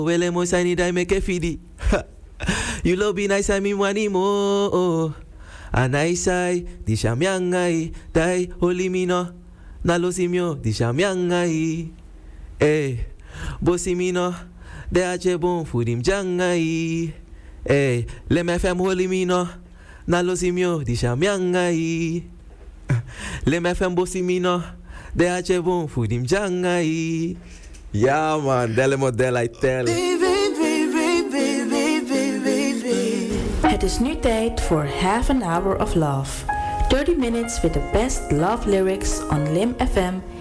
Wele mo sani dai me ke fidi. You love be nice I mean wani mo. Anaisai di shamyangai dai holimino. Nalosimio di shamyangai. Eh, bosimino de ache bon fudim jangai. Eh, le me fem holimino. Nalosimio di shamyangai. Le me fem bosimino de ache bon fudim jangai. Ja man, delle model I tell. Het is nu tijd voor Half an Hour of Love. 30 minutes with the best love lyrics on Lim FM